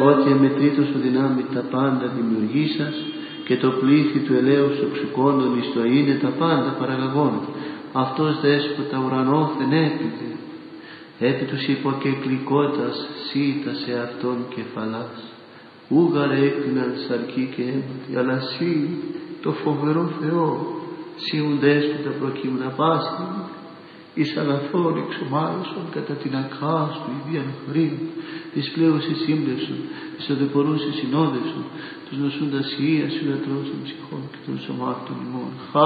ότι εμετρήτως ο δυνάμει τα πάντα δημιουργήσας και το πλήθη του ελέους οξυκόντων εις το είναι τα πάντα παραγαγών. Αυτός δέσποτα ουρανόθεν έπειτε, επί τους υποκεκλικότας σύτα σε αυτόν κεφαλάς. Ούγαρ έκλειναν σαρκή και αίματι, αλλά σύ το φοβερό Θεό, σύ ουν δέσποτα προκείμενα πάση, εις αγαθόν εξομάλωσον κατά την ακάστου ιδίαν χρήν, της πλέουσης σύμπλευσον, της οδεπορούσης συνόδευσον, τους νοσούντας ίας συνατρώσεων ψυχών και των σωμάτων ημών.